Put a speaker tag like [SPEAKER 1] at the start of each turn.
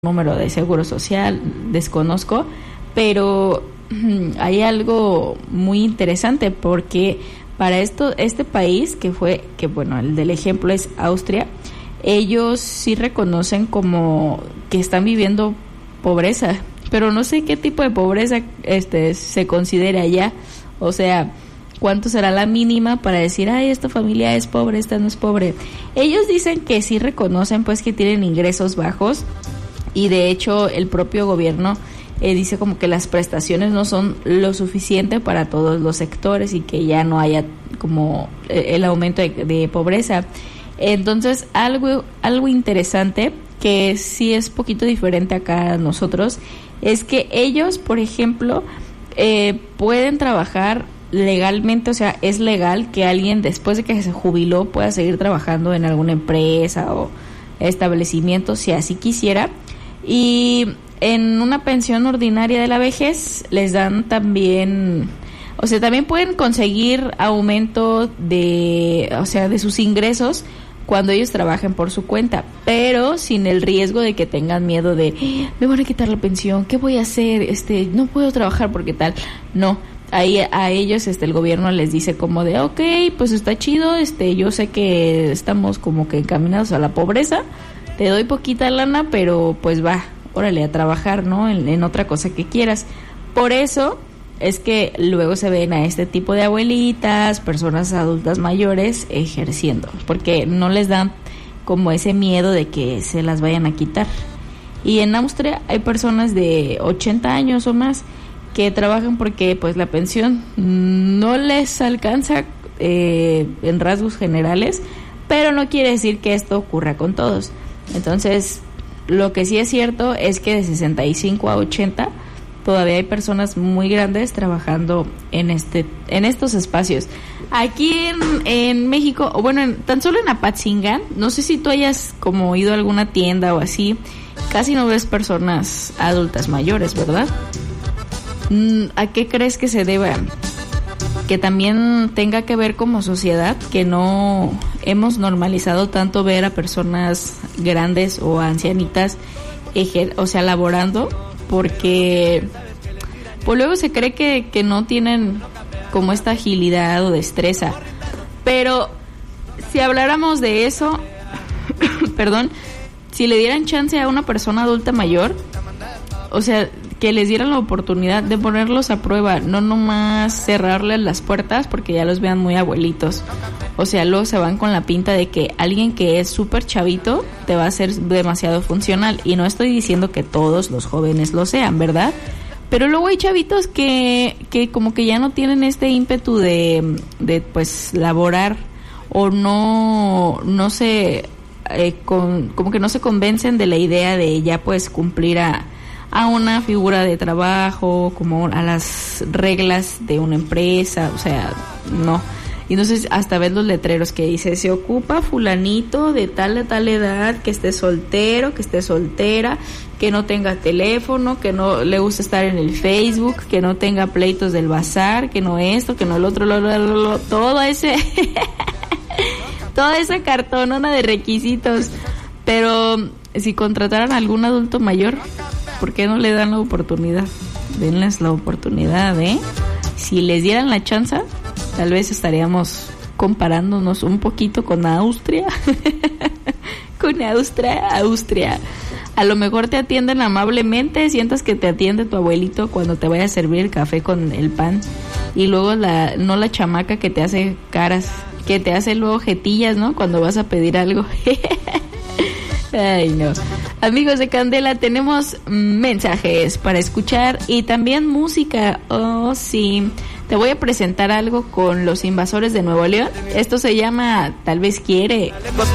[SPEAKER 1] número de seguro social, desconozco, pero hay algo muy interesante porque para este país bueno, el del ejemplo es Austria, ellos sí reconocen como que están viviendo pobreza, pero no sé qué tipo de pobreza se considera allá, o sea, cuánto será la mínima para decir, ay, esta familia es pobre, esta no es pobre. Ellos dicen que sí reconocen pues que tienen ingresos bajos y de hecho el propio gobierno dice como que las prestaciones no son lo suficiente para todos los sectores y que ya no haya como el aumento de pobreza. Entonces algo interesante que sí es poquito diferente acá a nosotros es que ellos, por ejemplo, pueden trabajar legalmente, o sea, es legal que alguien después de que se jubiló pueda seguir trabajando en alguna empresa o establecimiento si así quisiera, y en una pensión ordinaria de la vejez les dan también, o sea, también pueden conseguir aumento de sus ingresos cuando ellos trabajen por su cuenta, pero sin el riesgo de que tengan miedo de me van a quitar la pensión, ¿qué voy a hacer? No puedo trabajar porque tal. No, ahí a ellos el gobierno les dice como de okay, pues está chido, yo sé que estamos como que encaminados a la pobreza, te doy poquita lana, pero pues va, órale a trabajar, ¿no? En otra cosa que quieras. Por eso es que luego se ven a este tipo de abuelitas, personas adultas mayores ejerciendo, porque no les dan como ese miedo de que se las vayan a quitar. Y en Austria hay personas de 80 años o más que trabajan porque pues la pensión no les alcanza en rasgos generales, pero no quiere decir que esto ocurra con todos. Entonces, lo que sí es cierto es que de 65 a 80 todavía hay personas muy grandes trabajando en estos espacios. Aquí en México, o bueno, tan solo en Apatzingán, no sé si tú hayas como ido a alguna tienda o así, casi no ves personas adultas mayores, ¿verdad? ¿A qué crees que se deba? Que también tenga que ver como sociedad, que no hemos normalizado tanto ver a personas grandes o ancianitas, laborando, porque pues luego se cree que no tienen como esta agilidad o destreza. Pero si habláramos de eso, perdón, si le dieran chance a una persona adulta mayor, o sea, que les dieran la oportunidad de ponerlos a prueba, no nomás cerrarles las puertas porque ya los vean muy abuelitos. O sea, luego se van con la pinta de que alguien que es súper chavito te va a ser demasiado funcional. Y no estoy diciendo que todos los jóvenes lo sean, ¿verdad? Pero luego hay chavitos que como que ya no tienen este ímpetu de pues laborar, o no se como que no se convencen de la idea de ya pues cumplir a una figura de trabajo, como a las reglas de una empresa, o sea, no. Y entonces hasta ves los letreros que dice, se ocupa fulanito de tal edad, que esté soltero, que esté soltera, que no tenga teléfono, que no le guste estar en el Facebook, que no tenga pleitos del bazar, que no esto, que no el otro, todo ese toda esa cartonona de requisitos. Pero si contrataran a algún adulto mayor, ¿por qué no le dan la oportunidad? Denles la oportunidad, Si les dieran la chance, tal vez estaríamos comparándonos un poquito con Austria. Con Austria. A lo mejor te atienden amablemente, sientas que te atiende tu abuelito cuando te vaya a servir el café con el pan. Y luego no la chamaca que te hace caras, que te hace luego jetillas, ¿no? Cuando vas a pedir algo. Ay, no. Amigos de Candela, tenemos mensajes para escuchar y también música. Oh, sí. Te voy a presentar algo con Los Invasores de Nuevo León. Esto se llama Tal vez quiere.